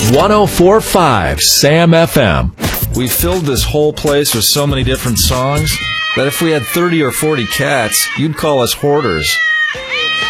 104.5 Sam FM. We filled this whole place with so many different songs that if we had 30 or 40 cats, you'd call us hoarders.